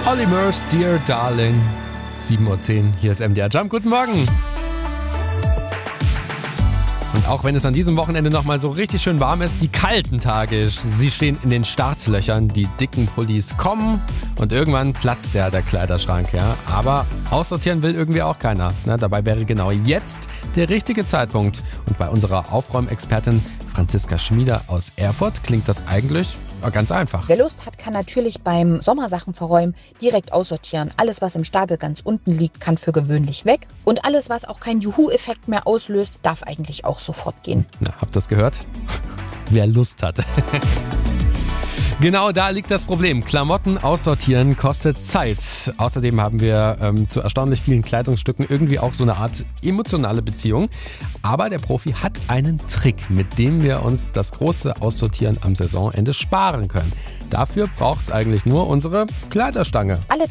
Olly Murs, Dear Darling. 7:10 Uhr, hier ist MDR Jump. Guten Morgen. Und auch wenn es an diesem Wochenende nochmal so richtig schön warm ist, die kalten Tage, sie stehen in den Startlöchern, die dicken Pullis kommen und irgendwann platzt der Kleiderschrank. Ja? Aber aussortieren will irgendwie auch keiner. Ne? Dabei wäre genau jetzt der richtige Zeitpunkt. Und bei unserer Aufräumexpertin Franziska Schmieder aus Erfurt klingt das eigentlich ganz einfach. Wer Lust hat, kann natürlich beim Sommersachen verräumen direkt aussortieren. Alles, was im Stapel ganz unten liegt, kann für gewöhnlich weg. Und alles, was auch keinen Juhu-Effekt mehr auslöst, darf eigentlich auch sofort gehen. Na, habt ihr das gehört? Wer Lust hat. Genau da liegt das Problem. Klamotten aussortieren kostet Zeit. Außerdem haben wir zu erstaunlich vielen Kleidungsstücken irgendwie auch so eine Art emotionale Beziehung. Aber der Profi hat einen Trick, mit dem wir uns das große Aussortieren am Saisonende sparen können. Dafür braucht es eigentlich nur unsere Kleiderstange. Alle